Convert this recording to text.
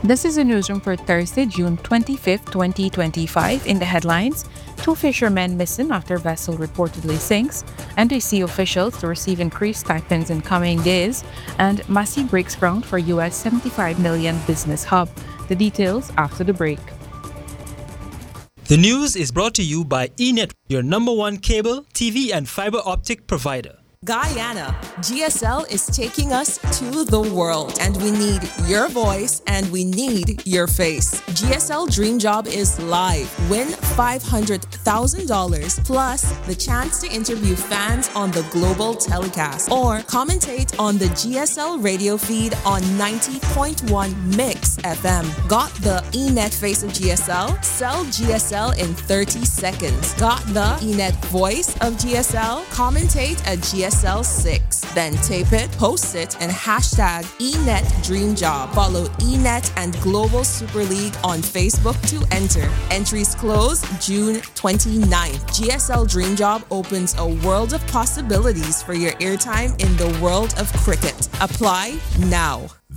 This is a newsroom for Thursday, June 25th, 2025. In the headlines, two fishermen missing after vessel reportedly sinks, NDC officials to receive increased stipends in coming days, and Massey breaks ground for US 75 million business hub. The details after the break. The news is brought to you by eNet, your number one cable, TV, and fiber optic provider. Guyana, GSL is taking us to the world, and we need your voice and we need your face. GSL Dream Job is live. Win $500,000 plus the chance to interview fans on the global telecast or commentate on the GSL radio feed on 90.1 Mix FM. Got the eNet face of GSL? Sell GSL in 30 seconds. Got the eNet voice of GSL? Commentate at GSL 6. Then tape it, post it, and hashtag eNet Dream Job. Follow eNet and Global Super League on Facebook to enter. Entries close June 29th. GSL Dream Job opens a world of possibilities for your airtime in the world of cricket. Apply now.